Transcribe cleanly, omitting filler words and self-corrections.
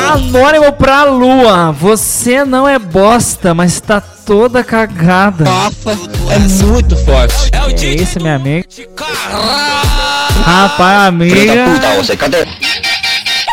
Anônimo pra lua. Você não é bosta, mas tá toda cagada. Nossa, é muito forte. É isso, minha amiga. Rapaz, amiga. Puta, você cadê?